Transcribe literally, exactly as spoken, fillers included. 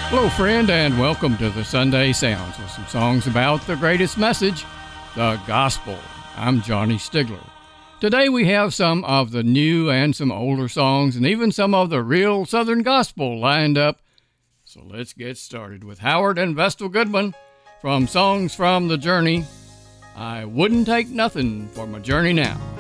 Hello, friend, and welcome to the Sunday Sounds with some songs about the greatest message, the gospel. I'm Johnny Stigler. Today we have some of the new and some older songs and even some of the real Southern gospel lined up. So let's get started with Howard and Vestal Goodman from Songs from the Journey. I wouldn't take nothing for my journey now.